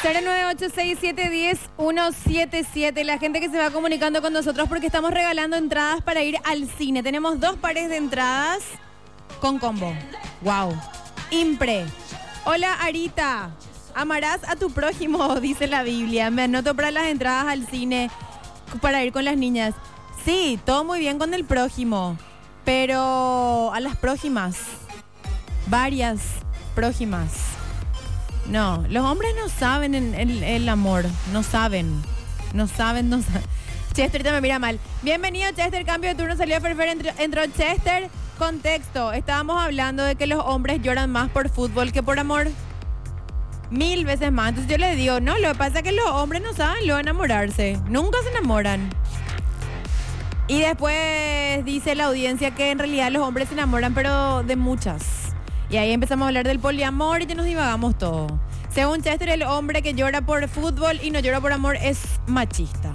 0986710-177. La gente que se va comunicando con nosotros porque estamos regalando entradas para ir al cine. Tenemos 2 pares de entradas con combo. Wow. Impre. Hola, Arita. Amarás a tu prójimo, dice la Biblia. Me anoto para las entradas al cine para ir con las niñas. Sí, todo muy bien con el prójimo, pero a las prójimas. Varias prójimas. No, los hombres no saben el amor. No saben. Chester te me mira mal. Bienvenido, Chester. Cambio de turno, salió Ferfer, entró Chester. Contexto. Estábamos hablando de que los hombres lloran más por fútbol que por amor. 1000 veces más. Entonces yo le digo, no, lo que pasa es que los hombres no saben lo de enamorarse. Nunca se enamoran. Y después dice la audiencia que en realidad los hombres se enamoran, pero de muchas. Y ahí empezamos a hablar del poliamor y ya nos divagamos todo. Según Chester, el hombre que llora por fútbol y no llora por amor es machista.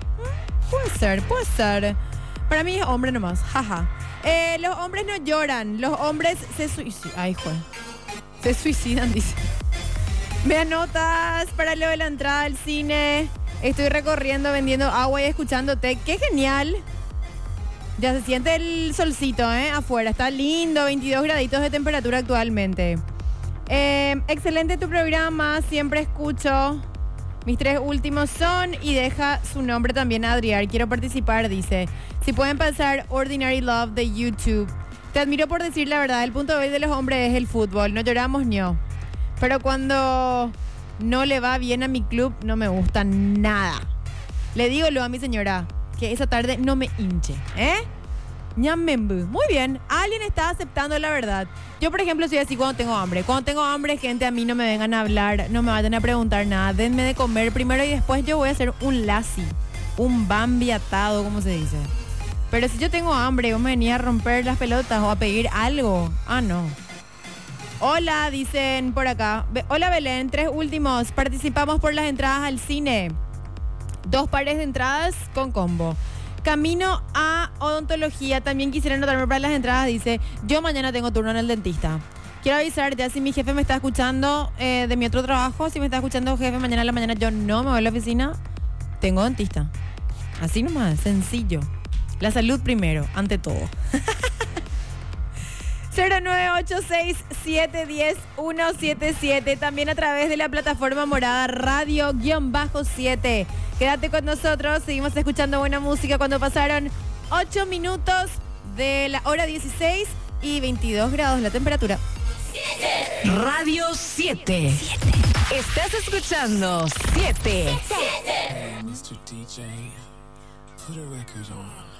Puede ser. Para mí es hombre nomás, jaja. Los hombres no lloran, los hombres se suicidan. Ay, joder. Se suicidan, dice. Me anotas para lo de la entrada al cine. Estoy recorriendo, vendiendo agua y escuchándote. ¡Qué genial! Ya se siente el solcito, afuera. Está lindo, 22 graditos de temperatura actualmente. Excelente tu programa, siempre escucho. Mis 3 últimos son, y deja su nombre también a Adrián. Quiero participar, dice. Si pueden pasar Ordinary Love de YouTube. Te admiro por decir la verdad. El punto de vista de los hombres es el fútbol. No lloramos, no. Pero cuando no le va bien a mi club, no me gusta nada. Le digo a mi señora que esa tarde no me hinche, ñamembu. Muy bien, alguien está aceptando la verdad. Yo, por ejemplo, soy así cuando tengo hambre. Cuando tengo hambre, gente, a mí no me vengan a hablar, no me vayan a preguntar nada. Denme de comer primero y después yo voy a hacer un lassi, un Bambi atado, como se dice. Pero si yo tengo hambre, vos me venís a romper las pelotas o a pedir algo. Ah, no. Hola, dicen por acá. Hola, Belén, 3 últimos. Participamos por las entradas al cine. 2 pares de entradas con combo. Camino a odontología. También quisiera anotarme para las entradas. Dice, yo mañana tengo turno en el dentista. Quiero avisar ya si mi jefe me está escuchando de mi otro trabajo. Si me está escuchando jefe mañana a la mañana, yo no me voy a la oficina. Tengo dentista. Así nomás, sencillo. La salud primero, ante todo. 0986710-177. También a través de la plataforma morada Radio-7. Quédate con nosotros. Seguimos escuchando buena música cuando pasaron 8 minutos de la hora 16 y 22 grados la temperatura. Radio 7. Estás escuchando 7. Mr. DJ, put a record on.